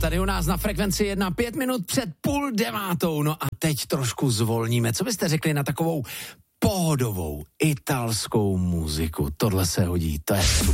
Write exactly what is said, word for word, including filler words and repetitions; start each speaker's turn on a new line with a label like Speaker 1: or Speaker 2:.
Speaker 1: tady u nás na frekvenci jedna, pět minut před půl devátou. No a teď trošku zvolníme. Co byste řekli na takovou pohodovou italskou muziku? Tohle se hodí, to je super.